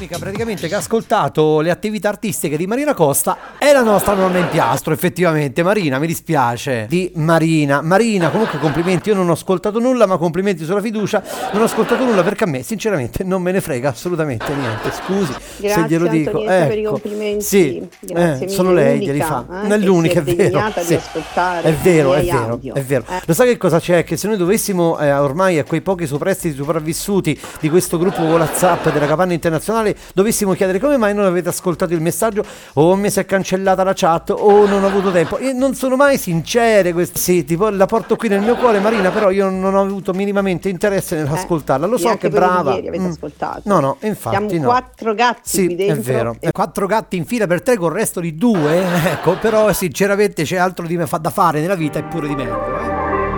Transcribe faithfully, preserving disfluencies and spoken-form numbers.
l'unica praticamente che ha ascoltato le attività artistiche di Marina Costa è la nostra nonna in piastro, effettivamente. Marina, mi dispiace di Marina. Marina, comunque complimenti, io non ho ascoltato nulla, ma complimenti sulla fiducia. Non ho ascoltato nulla perché a me sinceramente non me ne frega assolutamente niente. Scusi Grazie, se glielo dico. Antonietta, Ecco. per i complimenti. Sì, Grazie eh, solo mille, lei unica, glieli fa. eh, Non è che l'unica, è si è vero. degnata Sì. di ascoltare È vero, i è miei vero, audio. è vero. Eh. Lo sai che cosa c'è? Che se noi dovessimo eh, ormai a quei pochi soprestiti sopravvissuti di questo gruppo WhatsApp della Capanna Internazionale dovessimo chiedere come mai non avete ascoltato il messaggio, o mi si è cancellata la chat, o non ho avuto tempo, e non sono mai sincere queste. Sì, tipo, la porto qui nel mio cuore Marina, però io non ho avuto minimamente interesse nell'ascoltarla. Lo so Neanche che quello di brava. ieri avete Mm. ascoltato. No, no, infatti Siamo no. quattro gatti Sì, qui dentro. è vero. e- Quattro gatti in fila per tre con il resto di due, ecco, però sinceramente c'è altro di me fa da fare nella vita e pure di meglio, eh.